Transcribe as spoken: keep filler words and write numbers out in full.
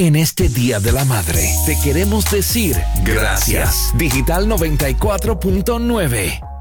En este Día de la Madre, te queremos decir gracias. Digital noventa y cuatro punto nueve.